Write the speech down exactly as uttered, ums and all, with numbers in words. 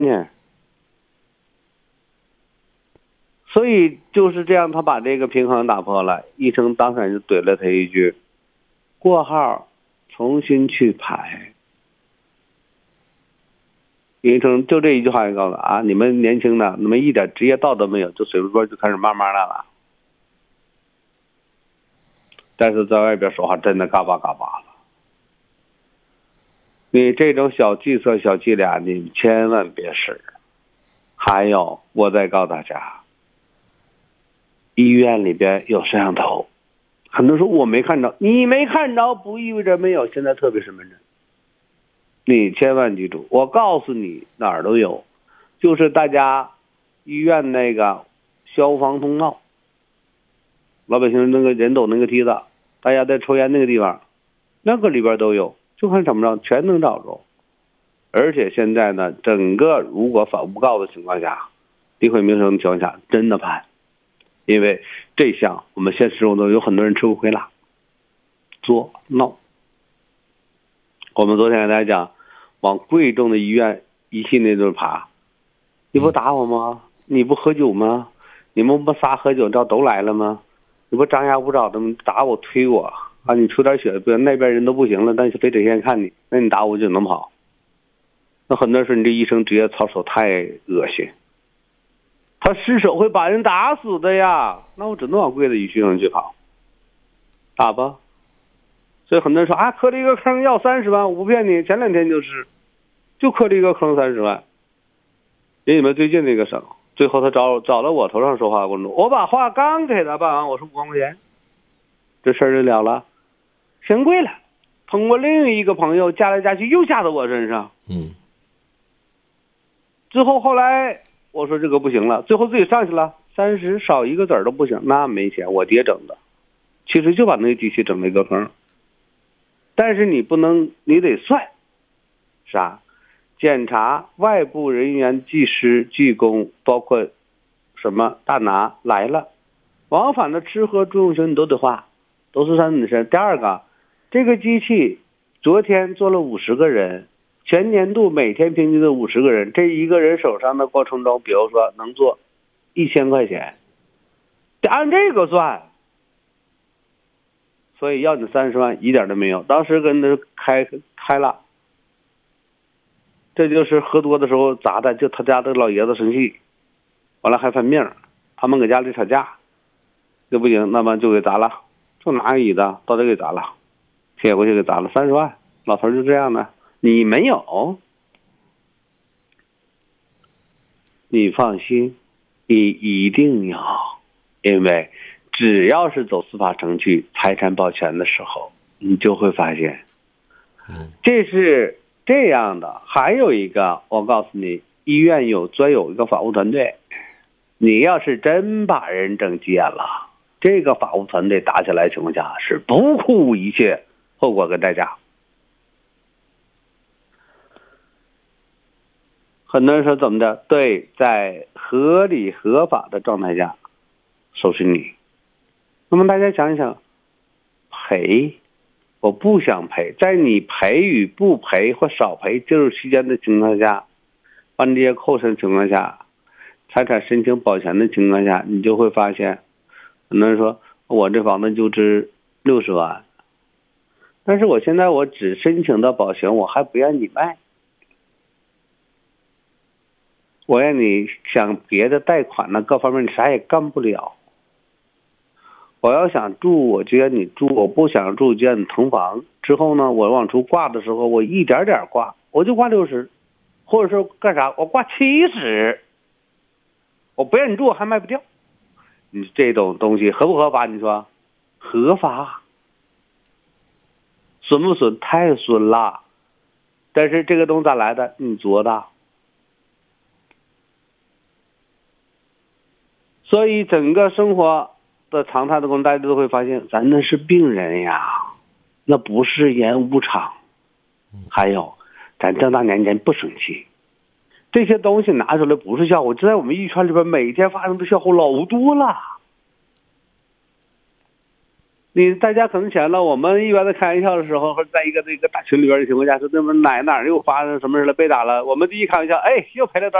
念。所以就是这样，他把这个平衡打破了。医生当场就怼了他一句：“过号，重新去排。”医生就这一句话就告诉啊，你们年轻的，你们一点职业道德没有，就水波就开始慢慢的了。但是在外边说话真的嘎巴嘎巴了。你这种小计策、小伎俩，你千万别使。还有，我再告诉大家，医院里边有摄像头，很多人说我没看着，你没看着不意味着没有。现在特别身份证，你千万记住，我告诉你哪儿都有，就是大家医院那个消防通道，老百姓那个人走那个梯子，大家在抽烟那个地方，那个里边都有，就看找不着，全能找着。而且现在呢，整个如果反诬告的情况下，诋毁名声的情况下，真的判。因为这项我们现实中都有很多人吃不亏了，作闹。我们昨天给大家讲，往贵重的医院一系那顿爬，你不打我吗？你不喝酒吗？你们不仨喝酒照都来了吗？你不张牙舞爪的吗？打我推我啊！你出点血，不那边人都不行了，但是非得先看你，那你打我就能跑。那很多时候你这医生职业操守太恶心，他失手会把人打死的呀，那我只能往贵的医学上去跑，打吧。所以很多人说啊，磕了一个坑要三十万，我不骗你，前两天就是就磕了一个坑三十万。给你们最近那个省，最后他找找了我头上说话过程中，我把话刚给他办完，我说五万块钱，这事儿就了了，嫌贵了。通过另一个朋友加来加去，又加到我身上。 嗯。 之后后来我说这个不行了，最后自己上去了，三十少一个子儿都不行，那没钱，我爹整的，其实就把那个机器整了一个坑。但是你不能，你得算，啥？检查外部人员、技师、技工，包括什么大拿来了，往返的吃喝住用行你都得花，都是算你的事。第二个，这个机器昨天做了五十个人。全年度每天平均的五十个人，这一个人手上的过程中，比如说能做一千块钱，得按这个算，所以要你三十万一点都没有。当时跟他开开了，这就是喝多的时候砸的，就他家的老爷子生气，完了还犯命，他们搁家里吵架，这不行，那么就给砸了，就拿个椅子到这给砸了，贴过去给砸了三十万，老头就这样的。你没有，你放心，你一定有，因为只要是走司法程序、财产保全的时候，你就会发现，这是这样的。还有一个，我告诉你，医院有专有一个法务团队，你要是真把人整戒了，这个法务团队打起来情况下是不顾一切后果跟代价。很多人说怎么的？对，在合理合法的状态下收拾你。那么大家想一想，赔，我不想赔，在你赔与不赔或少赔介入期间的情况下，把这些扣除情况下，财产申请保全的情况下，你就会发现，很多人说我这房子就值六十万，但是我现在我只申请到保全，我还不让你卖。我让你想别的贷款呢，各方面你啥也干不了。我要想住，我就让你住；我不想住，就让你腾房。之后呢，我往出挂的时候，我一点点挂，我就挂六十，或者说干啥，我挂七十，我不让你住，我还卖不掉。你这种东西合不合法？你说合法，损不损？太损了。但是这个东西咋来的？你做的。所以整个生活的常态的过程，大家都会发现，咱那是病人呀，那不是演武场。还有，咱这么大年纪不生气，这些东西拿出来不是笑话，就在我们医圈里边每天发生的笑话老多了。 你大家可能想到，我们一般在开玩笑的时候，或者在一个这个大群里边的情况下，说那么哪哪又发生什么事了，被打了，我们第一开玩笑，哎，又赔了多少。